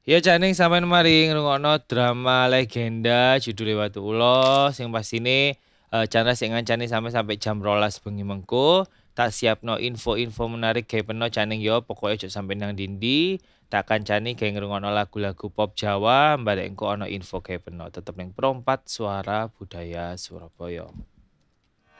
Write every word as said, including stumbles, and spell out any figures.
Ya Cak Ning sampean mari ngrungokno drama legenda judule Watu Ula sing pastine eee, channel sing ngancani sampe sampe jam rolas bengi mengko. Tak siapno info-info menarik gawe peno Cak Ning yo, pokoke aja sampe nang ndi-ndi. Tak kancani gawe ngrungokno lagu-lagu pop Jawa, mbarek engko ana info gawe peno. Tetep ning Pro empat Suara Budaya Surabaya.